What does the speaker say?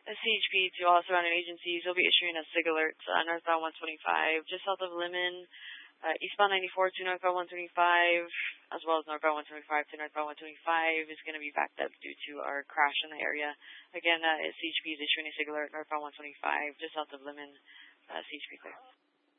CHP to all surrounding agencies. We'll be issuing a SIG alert northbound 125, just south of Lemon, eastbound 94 to northbound 125, as well as northbound 125 to northbound 125 is going to be backed up due to our crash in the area. Again, CHP is issuing a SIG alert northbound 125, just south of Lemon, CHP clear.